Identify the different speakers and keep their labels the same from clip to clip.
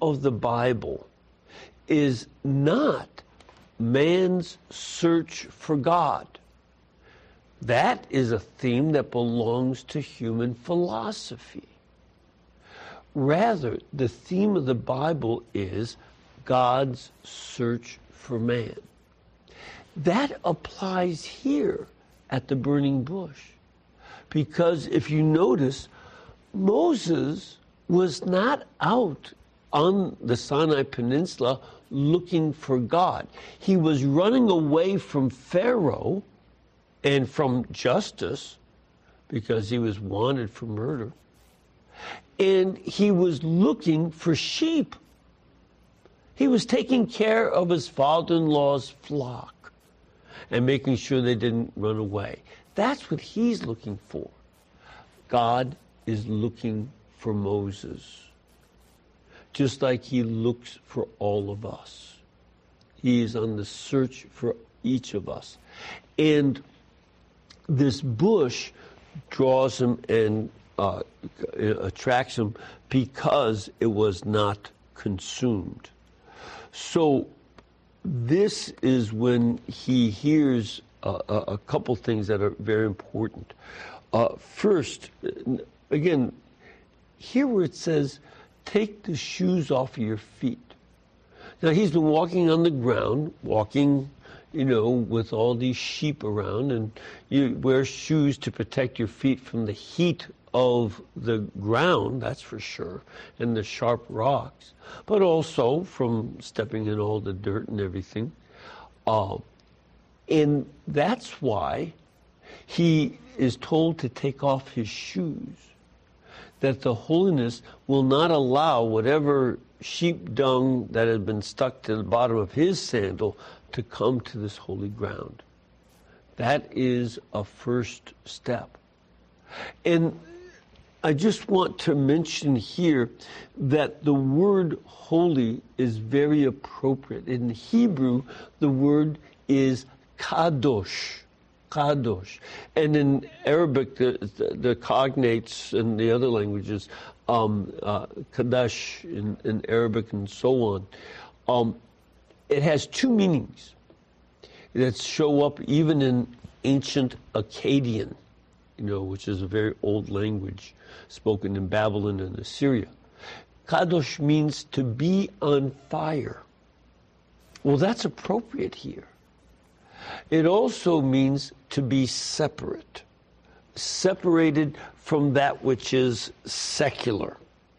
Speaker 1: of the Bible is not man's search for God. That is a theme that belongs to human philosophy. Rather, the theme of the Bible is God's search for man. That applies here at the burning bush. Because if you notice, Moses was not out on the Sinai Peninsula looking for God. He was running away from Pharaoh and from justice because he was wanted for murder. And he was looking for sheep. He was taking care of his father-in-law's flock and making sure they didn't run away. That's what he's looking for. God is looking for Moses, just like he looks for all of us. He is on the search for each of us. And this bush draws him and attracts him because it was not consumed. So this is when he hears a couple things that are very important. First, again, here where it says, take the shoes off of your feet. Now, he's been walking on the ground, walking, with all these sheep around, and you wear shoes to protect your feet from the heat of the ground, that's for sure, and the sharp rocks, but also from stepping in all the dirt and everything. And that's why he is told to take off his shoes, that the holiness will not allow whatever sheep dung that had been stuck to the bottom of his sandal to come to this holy ground. That is a first step. And I just want to mention here that the word holy is very appropriate. In Hebrew, the word is kadosh. Kadosh. And in Arabic, the cognates and the other languages, Kadesh in Arabic and so on, it has two meanings that show up even in ancient Akkadian, which is a very old language spoken in Babylon and Assyria. Kadosh means to be on fire. Well, that's appropriate here. It also means to be separate, separated from that which is secular.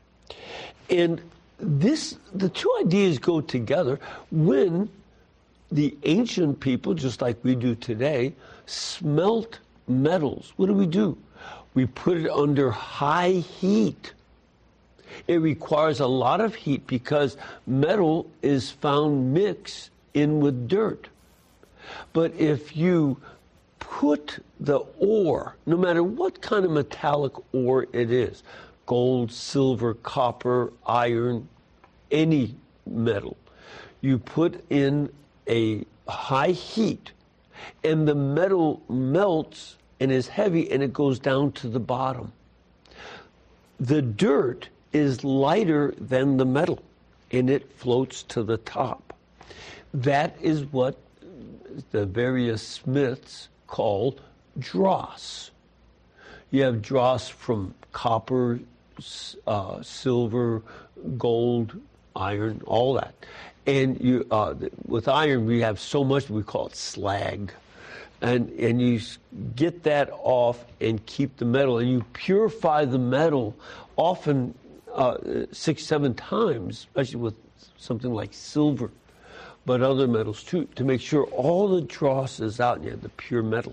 Speaker 1: And the two ideas go together when the ancient people, just like we do today, smelt metals. What do? We put it under high heat. It requires a lot of heat because metal is found mixed in with dirt. But if you put the ore, no matter what kind of metallic ore it is, gold, silver, copper, iron, any metal, you put in a high heat and the metal melts and is heavy and it goes down to the bottom. The dirt is lighter than the metal and it floats to the top. That is what the various smiths call dross. You have dross from copper, silver, gold, iron, all that. And you, with iron, we have so much, we call it slag. And you get that off and keep the metal. And you purify the metal often 6-7 times, especially with something like silver, but other metals too, to make sure all the dross is out and you have the pure metal.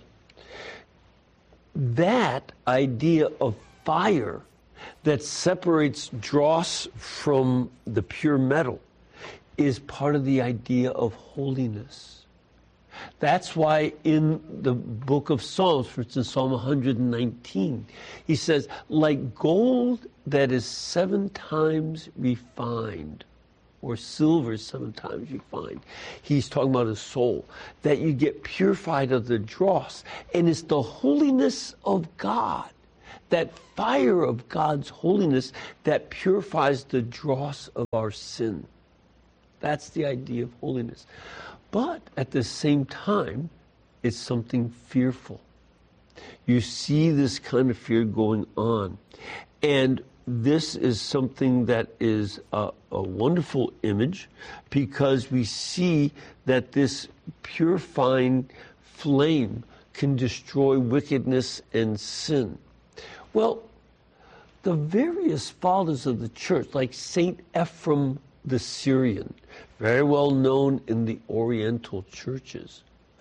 Speaker 1: That idea of fire that separates dross from the pure metal is part of the idea of holiness. That's why in the book of Psalms, for instance, Psalm 119, he says, like gold that is 7 times refined, or silver 7 times refined. He's talking about a soul, that you get purified of the dross. And it's the holiness of God that fire of God's holiness that purifies the dross of our sin. That's the idea of holiness. But at the same time, it's something fearful. You see this kind of fear going on. And this is something that is a wonderful image, because we see that this purifying flame can destroy wickedness and sin. Well, the various fathers of the church, like Saint Ephrem the Syrian, very well known in the Oriental churches,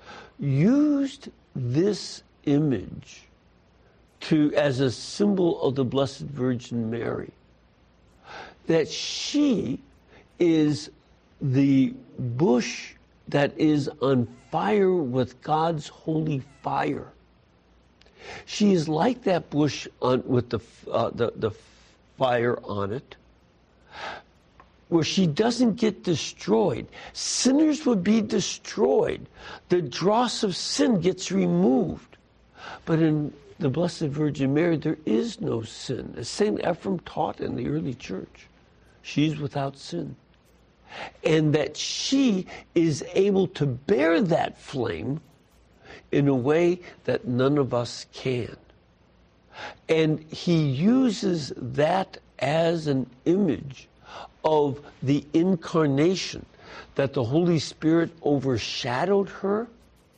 Speaker 1: used this image as a symbol of the Blessed Virgin Mary, that she is the bush that is on fire with God's holy fire. She is like that bush with the fire on it, where she doesn't get destroyed. Sinners would be destroyed. The dross of sin gets removed. But in the Blessed Virgin Mary, there is no sin. As St. Ephrem taught in the early church, she's without sin. And that she is able to bear that flame in a way that none of us can. And he uses that as an image of the incarnation, that the Holy Spirit overshadowed her,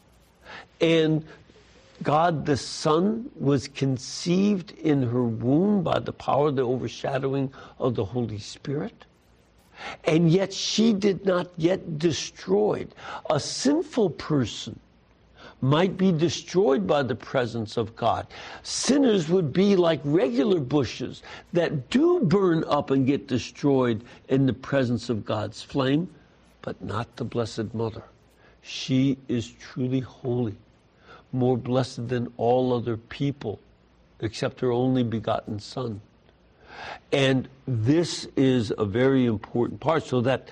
Speaker 1: and God the Son was conceived in her womb by the power of the overshadowing of the Holy Spirit. And yet she did not get destroyed. A sinful person might be destroyed by the presence of God. Sinners would be like regular bushes that do burn up and get destroyed in the presence of God's flame, but not the Blessed Mother. She is truly holy, more blessed than all other people, except her only begotten Son. And this is a very important part, so that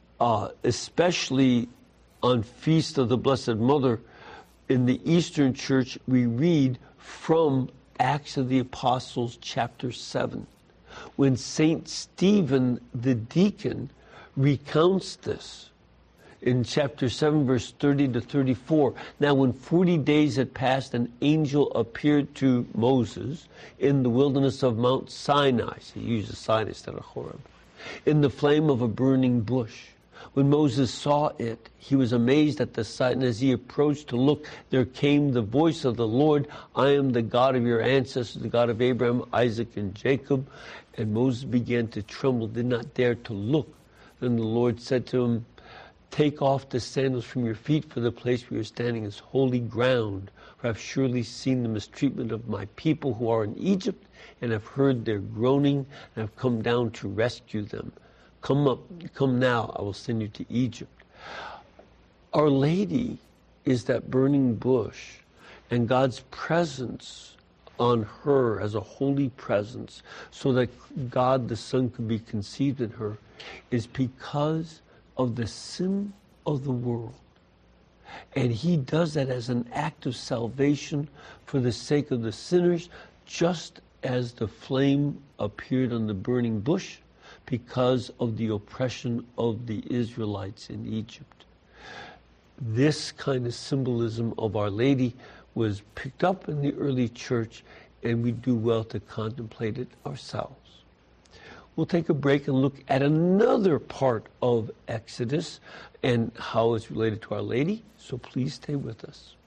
Speaker 1: especially on Feast of the Blessed Mother, in the Eastern Church, we read from Acts of the Apostles, chapter 7, when St. Stephen the deacon recounts this. In chapter 7, verse 30 to 34. Now, when 40 days had passed, an angel appeared to Moses in the wilderness of Mount Sinai. So he uses Sinai instead of Horeb. In the flame of a burning bush. When Moses saw it, he was amazed at the sight, and as he approached to look, there came the voice of the Lord, I am the God of your ancestors, the God of Abraham, Isaac, and Jacob. And Moses began to tremble, did not dare to look. Then the Lord said to him, take off the sandals from your feet, for the place where you're standing is holy ground. For I've surely seen the mistreatment of my people who are in Egypt, and have heard their groaning, and have come down to rescue them. Come up, come now, I will send you to Egypt. Our Lady is that burning bush, and God's presence on her as a holy presence, so that God the Son could be conceived in her, is because of the sin of the world. And he does that as an act of salvation for the sake of the sinners, just as the flame appeared on the burning bush because of the oppression of the Israelites in Egypt. This kind of symbolism of Our Lady was picked up in the early church, and we do well to contemplate it ourselves. We'll take a break and look at another part of Exodus and how it's related to Our Lady, so please stay with us.